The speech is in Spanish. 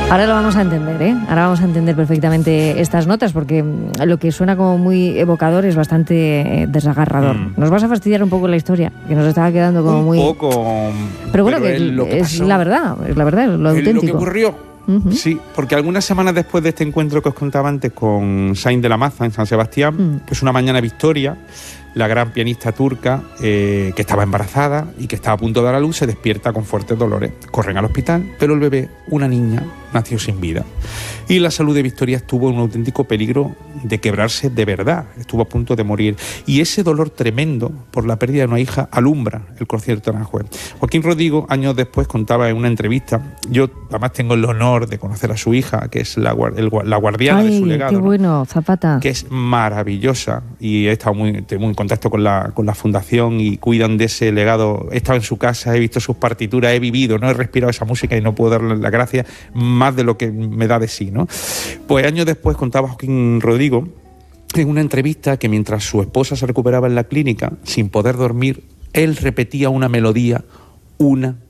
Ahora lo vamos a entender, ¿eh? Ahora vamos a entender perfectamente estas notas, porque lo que suena como muy evocador es bastante desagarrador. Nos vas a fastidiar un poco la historia, que nos estaba quedando como muy... Un poco... Pero bueno, que es la verdad, es lo auténtico. Es lo que ocurrió. Sí, porque algunas semanas después de este encuentro que os contaba antes con Sainz de la Maza en San Sebastián, pues una mañana Victoria, la gran pianista turca, que estaba embarazada y que estaba a punto de dar a luz, se despierta con fuertes dolores. Corren al hospital, pero el bebé, una niña, nació sin vida. Y la salud de Victoria estuvo en un auténtico peligro de quebrarse de verdad. Estuvo a punto de morir. Y ese dolor tremendo por la pérdida de una hija alumbra el concierto de Aranjuez. Joaquín Rodrigo, años después, contaba en una entrevista, yo además tengo el honor de conocer a su hija, que es la guardiana de su legado. Qué bueno, Zapata. Que es maravillosa, y he estado muy en contacto con la fundación y cuidan de ese legado. He estado en su casa, he visto sus partituras, he vivido, no he respirado esa música y no puedo darle las gracias más de lo que me da de sí, ¿no? Pues años después contaba Joaquín Rodrigo en una entrevista que mientras su esposa se recuperaba en la clínica, sin poder dormir, él repetía una melodía una